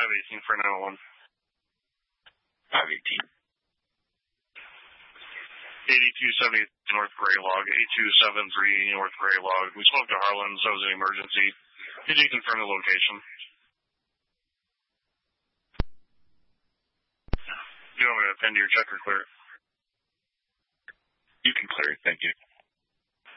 518 for 911. 518. 8270 North Graylog, 8273 North Graylog. We spoke to Harlan, so it was an emergency. Did you confirm the location? Do you want me to append your check or clear it? You can clear it, thank you.